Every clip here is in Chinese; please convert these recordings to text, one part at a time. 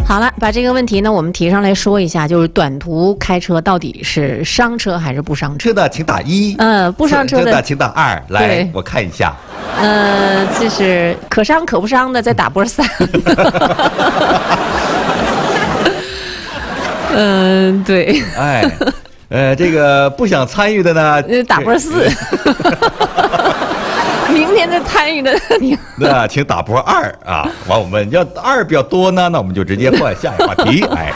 好了，把这个问题呢，我们提上来说一下，就是短途开车到底是伤车还是不伤车？ 车的请打1， 不伤车的请打2。来，我看一下。 就是可伤可不伤的，再打波3。对。 哎，这个不想参与的呢， 打波4。明天再参与的你， 那请打波2啊！完，我们要2比较多呢，那我们就直接换下一个话题。哎，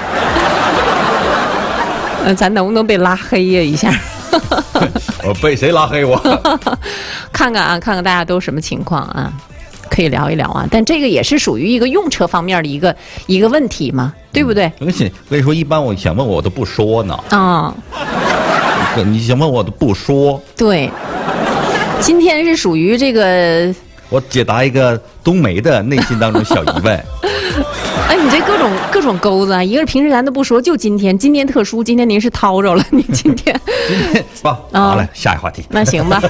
咱能不能被拉黑呀？一下， 我被谁拉黑我？ 看看大家都什么情况啊？可以聊一聊啊。但这个也是属于一个用车方面的一个问题嘛，对不对？ 我跟你说，一般我想问我都不说呢。你想问我都不说。对。 今天是属于这个， 我解答一个冬梅的内心当中小疑问。 哎，你这各种钩子啊！一个是平时咱都不说，就今天特殊，今天您是掏着了，你今天吧。好嘞，下一话题。 那行吧。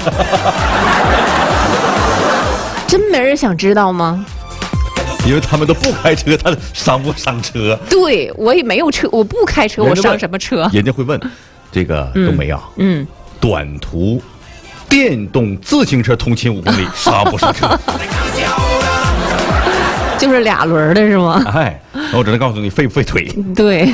真没人想知道吗？ 因为他们都不开车，他伤不伤车？ 对，我也没有车，我不开车，我伤什么车？ 人家会问，这个冬梅啊，短途电动自行车通勤5公里，伤不伤车？ 就是2轮的是吗？ 哎，那我只能告诉你，费不费腿？ 对。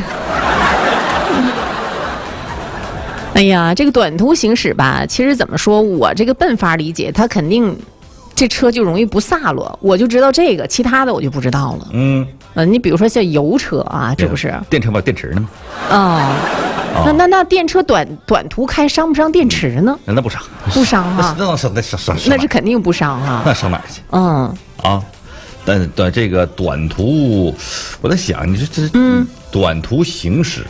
哎呀，这个短途行驶吧，其实怎么说，我这个笨法理解，它肯定这车就容易不飒落，我就知道这个，其他的我就不知道了。你比如说像油车啊，这不是电车吗？电池呢吗？ 那电车短途开伤不伤电池呢？ 那不伤， 不伤哈。 那是肯定不伤哈。 那伤哪儿去？但这个短途，我在想，你这短途行驶，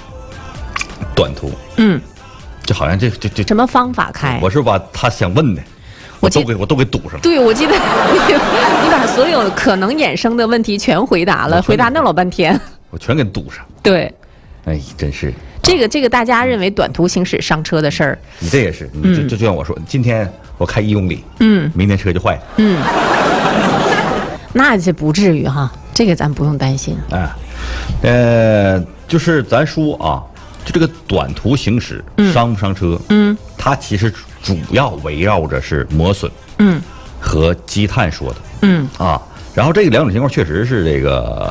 就好像这什么方法开？ 我是把他想问的，我都给堵上了。 对，我记得你把所有可能衍生的问题全回答了，回答那老半天， 我全给堵上。 对， 哎，真是这个大家认为短途行驶伤车的事儿， 你这也是，你就像我说，今天我开1公里，明天车就坏了， 那这不至于哈，这个咱不用担心啊。就是咱说啊，就这个短途行驶伤不伤车？它其实主要围绕着是磨损，和积碳说的，然后这个2种情况确实是这个。